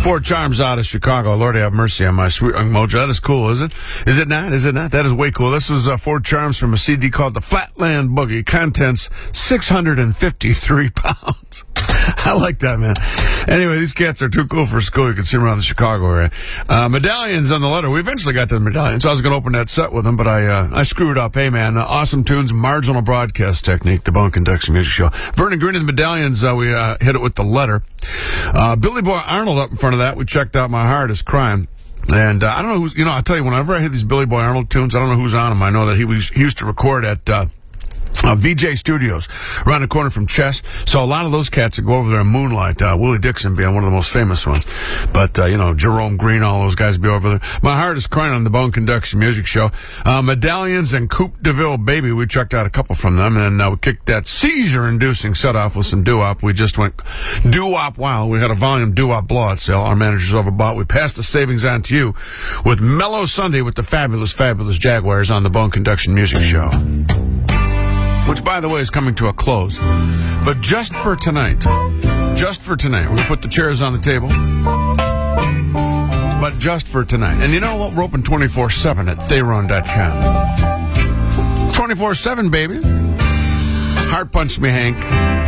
Four Charms out of Chicago. Lord have mercy on my sweet young mojo. That is cool, is it? Is it not? Is it not? That is way cool. This is Four Charms from a CD called The Flatland Boogie. Contents 653 pounds. I like that, man. Anyway, these cats are too cool for school. You can see them around the Chicago area. Medallions on the letter. We eventually got to the Medallions. I was going to open that set with them, but I screwed up. Hey, man, awesome tunes, marginal broadcast technique, the Bone Conduction Music Show. Vernon Green and the Medallions, we hit it with the letter. Billy Boy Arnold up in front of that. We checked out My Heart Is Crying. And I don't know who's, I'll tell you, whenever I hear these Billy Boy Arnold tunes, I don't know who's on them. I know that he used to record at VJ Studios, around the corner from Chess. So a lot of those cats that go over there and moonlight, Willie Dixon being one of the most famous ones. But, Jerome Green, all those guys be over there. My Heart Is Crying on the Bone Conduction Music Show. Medallions and Coupe de Ville Baby, we checked out a couple from them. And we kicked that seizure-inducing set off with some doo-wop. We just went doo-wop wild. We had a volume doo-wop blowout sale. Our manager's overbought. We passed the savings on to you with Mellow Sunday with the fabulous, fabulous Jaguars on the Bone Conduction Music Show. Which, by the way, is coming to a close. But just for tonight, we're going to put the chairs on the table. But just for tonight. And you know what? We're open 24/7 at Theron.com. 24/7, baby. Heart Punch Me, Hank.